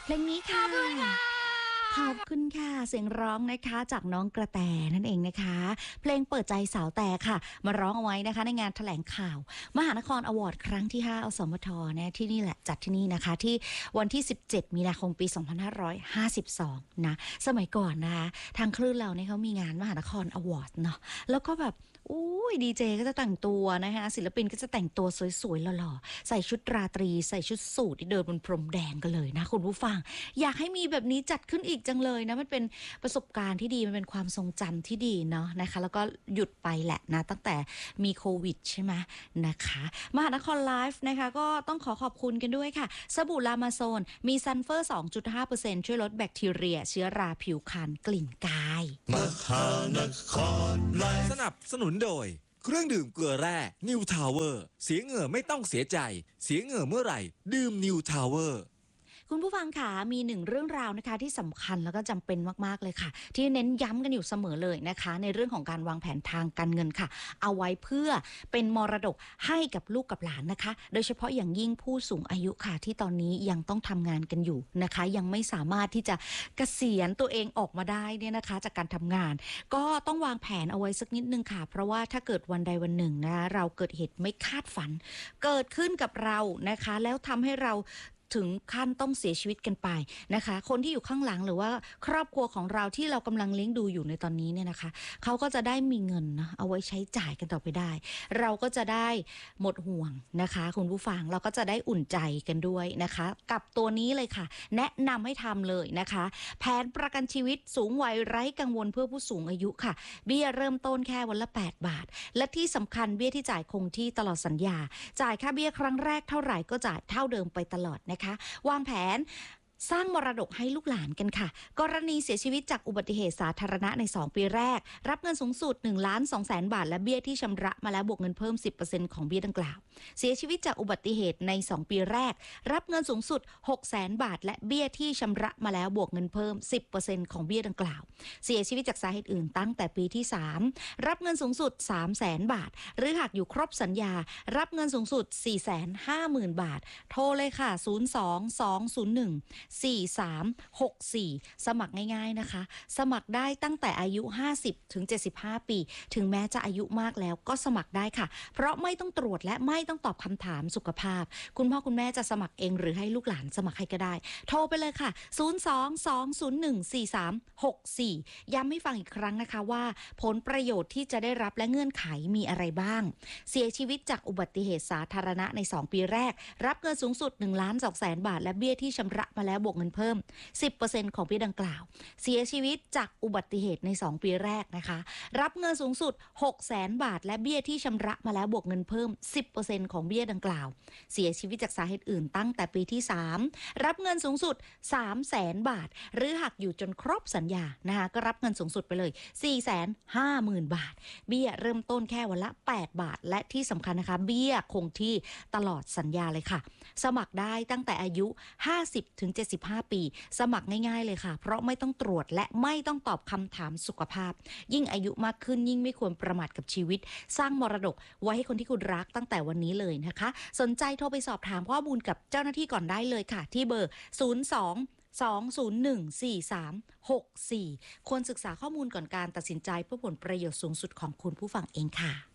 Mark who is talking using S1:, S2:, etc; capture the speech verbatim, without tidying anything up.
S1: เพลงนี้ค่ะ ขอบคุณค่ะ เสียงร้องนะคะจากน้องกระแตนั่นเองนะคะ เพลงเปิดใจสาวแต่ค่ะ มาร้องเอาไว้นะคะในงานแถลงข่าว มหานครอวอร์ดครั้งที่ ห้า อสมทนะที่นี่แหละจัดที่นี่นะคะ ที่วันที่ สิบเจ็ด มีนาคมปี สองพันห้าร้อยห้าสิบสอง นะ สมัยก่อนนะคะทางคลื่นเราเนี่ยเขามีงานมหานครอวอร์ดเนาะ แล้วก็แบบอุ้ยดีเจก็จะแต่งตัวนะคะศิลปินก็จะแต่งตัวสวยๆหล่อๆใส่ชุดราตรีใส่ชุดสูทที่เดินบนพรมแดงกันเลยนะคุณผู้ฟังอยากให้มีแบบนี้จัดขึ้นอีกจังเลยนะมันเป็นประสบการณ์ที่ดีมันเป็นความทรงจำที่ดีเนาะนะคะแล้วก็หยุดไปแหละนะตั้งแต่มีโควิดใช่ไหมนะคะมหานครไลฟ์นะคะก็ต้องขอขอบคุณกันด้วยค่ะสบู่ลามาโซนมีซัลเฟอร์ สองจุดห้าเปอร์เซ็นต์ ช่วยลดแบคทีเรียเชื้อราผิวคันกลิ่นกาย
S2: มหานครไลฟ์สนับสนุนโดยเครื่องดื่มเกลือแร่นิวทาวเวอร์เสียเหงื่อไม่ต้องเสียใจเสียเหงื่อเมื่อไหร่ดื่มนิวทาวเวอร์
S1: คุณผู้ฟังค่ะมีหนึ่งเรื่องราวนะคะที่สำคัญแล้วก็จำเป็นมากๆเลยค่ะที่เน้นย้ำกันอยู่เสมอเลยนะคะในเรื่องของการวางแผนทางการเงินค่ะเอาไว้เพื่อเป็นมรดกให้กับลูกกับหลานนะคะโดยเฉพาะอย่างยิ่งผู้สูงอายุค่ะที่ตอนนี้ยังต้องทำงานกันอยู่นะคะยังไม่สามารถที่จะเกษียณตัวเองออกมาได้เนี่ยนะคะจากการทำงานก็ต้องวางแผนเอาไว้สักนิดนึงค่ะเพราะว่าถ้าเกิดวันใดวันหนึ่งนะเราเกิดเหตุไม่คาดฝันเกิดขึ้นกับเรานะคะแล้วทำให้เราถึงขั้นต้องเสียชีวิตกันไปนะคะคนที่อยู่ข้างหลังหรือว่าครอบครัวของเราที่เรากำลังเลี้ยงดูอยู่ในตอนนี้เนี่ยนะคะเขาก็จะได้มีเงินนะเอาไว้ใช้จ่ายกันต่อไปได้เราก็จะได้หมดห่วงนะคะคุณผู้ฟังเราก็จะได้อุ่นใจกันด้วยนะคะกับตัวนี้เลยค่ะแนะนำให้ทำเลยนะคะแผนประกันชีวิตสูงวัยไร้กังวลเพื่อผู้สูงอายุค่ะเบี้ยเริ่มต้นแค่วันละแปดบาทและที่สำคัญเบี้ยที่จ่ายคงที่ตลอดสัญญาจ่ายค่าเบี้ยครั้งแรกเท่าไหร่ก็จ่ายเท่าเดิมไปตลอดนะคะวางแผนสร้างมรดกให้ลูกหลานกันค่ะกรณีเสียชีวิตจากอุบัติเหตุสาธารณะในสองปีแรกรับเงินสูงสุด หนึ่งล้านสองแสน บาทและเบี้ยที่ชำระมาแล้วบวกเงินเพิ่ม สิบเปอร์เซ็นต์ ของเบี้ยดังกล่าวเสียชีวิตจากอุบัติเหตุในสองปีแรกรับเงินสูงสุด หกแสน บาทและเบี้ยที่ชำระมาแล้วบวกเงินเพิ่ม สิบเปอร์เซ็นต์ ของเบี้ยดังกล่าวเสียชีวิตจากสาเหตุอื่นตั้งแต่ปีที่สามรับเงินสูงสุด สามแสน บาทหรือหากอยู่ครบสัญญารับเงินสูงสุด สี่แสนห้าหมื่น บาทโทรเลยค่ะศูนย์ สอง สอง ศูนย์ หนึ่ง สี่ สาม หก สี่สมัครง่ายๆนะคะสมัครได้ตั้งแต่อายุห้าสิบถึงเจ็ดสิบห้าปีถึงแม้จะอายุมากแล้วก็สมัครได้ค่ะเพราะไม่ต้องตรวจและไม่ต้องตอบคำถามสุขภาพคุณพ่อคุณแม่จะสมัครเองหรือให้ลูกหลานสมัครให้ก็ได้โทรไปเลยค่ะศูนย์ สอง สอง ศูนย์ หนึ่ง สี่ สาม หก สี่ย้ำให้ฟังอีกครั้งนะคะว่าผลประโยชน์ที่จะได้รับและเงื่อนไขมีอะไรบ้างเสียชีวิตจากอุบัติเหตุสาธารณะในสองปีแรกรับเงินสูงสุด หนึ่งล้านสองแสน บาทและเบี้ยที่ชำระมาแล้วบวกเงินเพิ่มสิบเปอร์เซ็นต์ ของเบี้ยดังกล่าวเสียชีวิตจากอุบัติเหตุในสองปีแรกนะคะรับเงินสูงสุด หกแสน บาทและเบี้ยที่ชำระมาแล้วบวกเงินเพิ่ม สิบเปอร์เซ็นต์ ของเบี้ยดังกล่าวเสียชีวิตจากสาเหตุอื่นตั้งแต่ปีที่สามรับเงินสูงสุด สามแสน บาทหรือหากอยู่จนครบสัญญานะคะก็รับเงินสูงสุดไปเลย สี่แสนห้าหมื่น บาทเบี้ยเริ่มต้นแค่วันละแปดบาทและที่สำคัญนะคะเบี้ยคงที่ตลอดสัญญาเลยค่ะสมัครได้ตั้งแต่อายุห้าสิบถึงเจ็ดสิบห้าปีสมัครง่ายๆเลยค่ะเพราะไม่ต้องตรวจและไม่ต้องตอบคำถามสุขภาพยิ่งอายุมากขึ้นยิ่งไม่ควรประมาทกับชีวิตสร้างมรดกไว้ให้คนที่คุณรักตั้งแต่วันนี้เลยนะคะสนใจโทรไปสอบถามข้อมูลกับเจ้าหน้าที่ก่อนได้เลยค่ะที่เบอร์ศูนย์ สอง สอง ศูนย์ หนึ่ง สี่ สาม หก สี่ควรศึกษาข้อมูลก่อนการตัดสินใจเพื่อผลประโยชน์สูงสุดของคุณผู้ฟังเองค่ะ